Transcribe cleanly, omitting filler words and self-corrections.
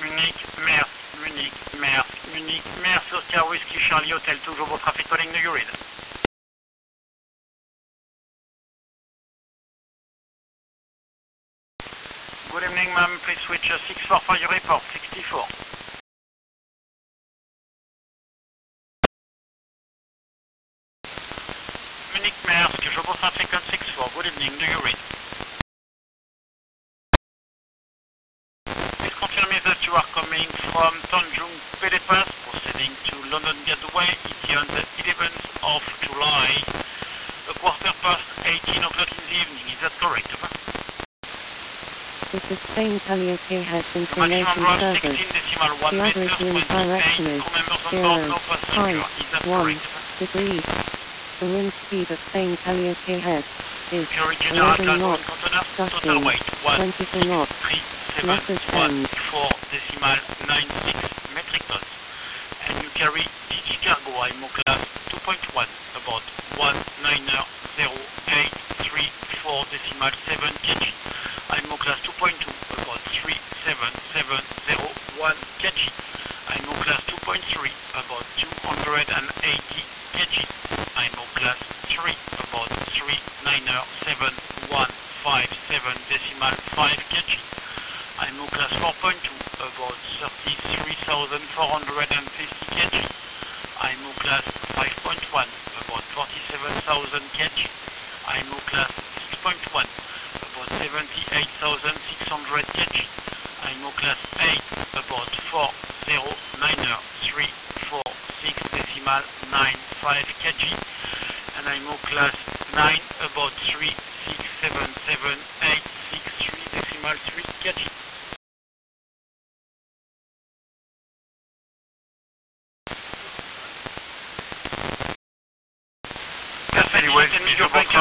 Munich, Merck, Munich, Merck, Munich, Merck, Oscar Whiskey Charlie Hotel, toujours vos traffic calling the grid. Good evening, ma'am. Please switch 64 for your report, 64. Munich, Merck, je vous traffic on 64. Good evening, do you read? Please confirm me that you are coming from Tanjung Pelepas, proceeding to London Gateway, ETA on the 11th of July, a quarter past 18 o'clock in the evening. Is that correct? This is Spain Calliope has Maximum information rush service. 16.1 The meters, average wind 28 direction is crew members on board, no 0, passenger. Is that 1 correct? degrees. The wind speed at Spain Calliope head is Curry General 11 Cargo knots, Container, total gusting weight 22 knots. 13714.96 metric tons. And you carry each cargo IMO class 2.1, about 190,834.7 kg. IMO class 2.2, about 37701 kg. IMO class 2.3, about 280 kg. IMO class 3, about 3907157.5 kg. IMO class 4.2, about 33,450 kg. IMO class 5.1, about 47,000 kg. IMO class 6.1, about 78,600 kg. IMO class 8, about 4093346.95 kg. And IMO class 9, about 3677863.3 kg. Anyway,